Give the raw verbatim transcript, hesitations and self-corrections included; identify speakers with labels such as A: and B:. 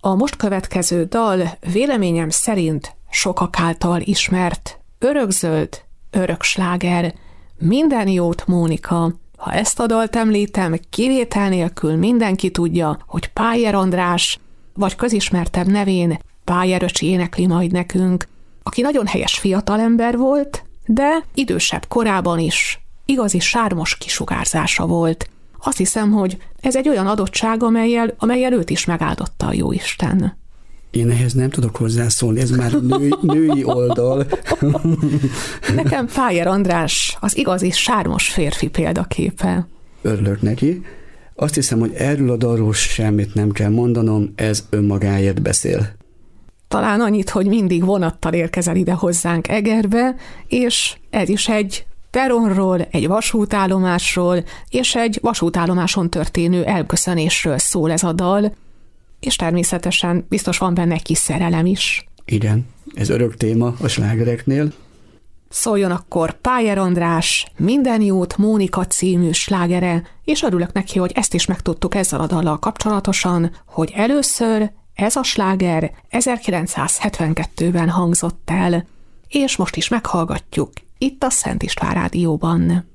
A: A most következő dal véleményem szerint sokak által ismert, örökzöld, öröksláger, Minden jót, Mónika. Ha ezt a dalt említem, kivétel nélkül mindenki tudja, hogy Pájer András, vagy közismertebb nevén Pájer öcsi énekli majd nekünk, aki nagyon helyes fiatalember volt, de idősebb korában is igazi sármos kisugárzása volt. Azt hiszem, hogy ez egy olyan adottság, amelyel, amelyel őt is megáldotta a jóisten.
B: Én ehhez nem tudok hozzászólni, ez már női, női oldal.
A: Nekem Pájer András az igazi sármos férfi példaképe.
B: Örülök neki. Azt hiszem, hogy erről a dalról semmit nem kell mondanom, ez önmagáért beszél.
A: Talán annyit, hogy mindig vonattal érkezel ide hozzánk Egerbe, és ez is egy peronról, egy vasútállomásról, és egy vasútállomáson történő elköszönésről szól ez a dal, és természetesen biztos van benne kis szerelem is.
B: Igen, ez örök téma a slágereknél.
A: Szóljon akkor Pájer András Minden jót, Mónika című slágere, és örülök neki, hogy ezt is megtudtuk ezzel a dallal kapcsolatosan, hogy először ez a sláger ezerkilencszázhetvenkettőben hangzott el, és most is meghallgatjuk itt a Szent István Rádióban.